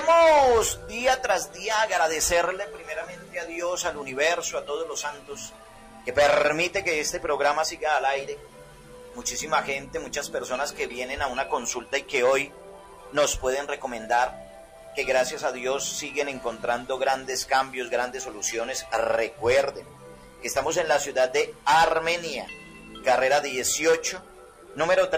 Queremos día tras día agradecerle primeramente a Dios, al universo, a todos los santos, que permite que este programa siga al aire. Muchísima gente, muchas personas que vienen a una consulta y que hoy nos pueden recomendar, que gracias a Dios siguen encontrando grandes cambios, grandes soluciones. Recuerden que estamos en la ciudad de Armenia, carrera 18, número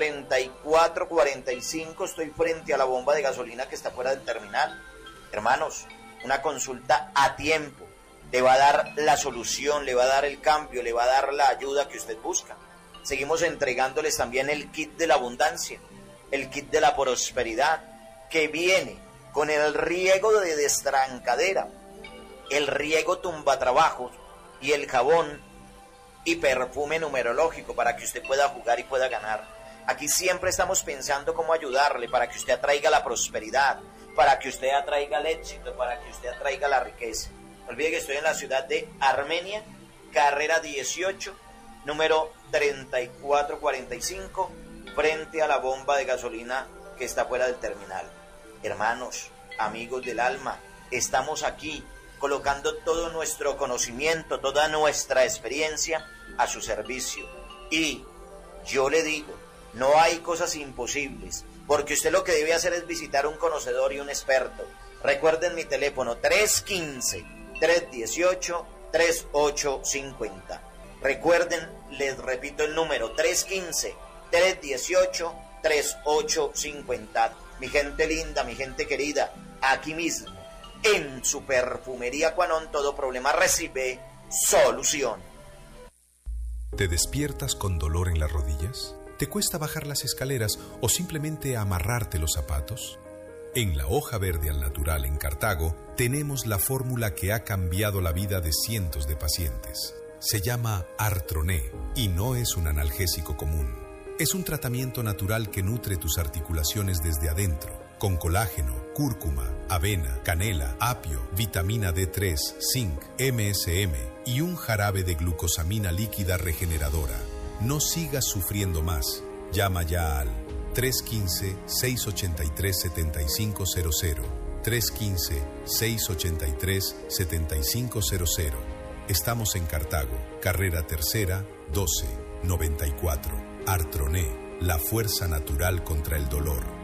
3445, estoy frente a la bomba de gasolina que está fuera del terminal. Hermanos, una consulta a tiempo le va a dar la solución, le va a dar el cambio, le va a dar la ayuda que usted busca. Seguimos entregándoles también el kit de la abundancia, el kit de la prosperidad, que viene con el riego de destrancadera, el riego tumbatrabajos y el jabón y perfume numerológico para que usted pueda jugar y pueda ganar. Aquí siempre estamos pensando cómo ayudarle para que usted atraiga la prosperidad, para que usted atraiga el éxito, para que usted atraiga la riqueza. No olvide que estoy en la ciudad de Armenia, carrera 18, número 3445, frente a la bomba de gasolina que está fuera del terminal. Hermanos, amigos del alma, estamos aquí colocando todo nuestro conocimiento, toda nuestra experiencia a su servicio. Y yo le digo, no hay cosas imposibles, porque usted lo que debe hacer es visitar un conocedor y un experto. Recuerden mi teléfono, 315-318-3850. Recuerden, les repito el número, 315-318-3850. Mi gente linda, mi gente querida, aquí mismo, en su perfumería Quanon, todo problema recibe solución. ¿Te despiertas con dolor en las rodillas? ¿Te cuesta bajar las escaleras o simplemente amarrarte los zapatos? En la Hoja Verde al Natural en Cartago tenemos la fórmula que ha cambiado la vida de cientos de pacientes. Se llama Artroné y no es un analgésico común. Es un tratamiento natural que nutre tus articulaciones desde adentro, con colágeno, cúrcuma, avena, canela, apio, vitamina D3, zinc, MSM y un jarabe de glucosamina líquida regeneradora. No sigas sufriendo más. Llama ya al 315-683-7500. 315-683-7500. Estamos en Cartago, carrera tercera, 12, 94. Artroné, la fuerza natural contra el dolor.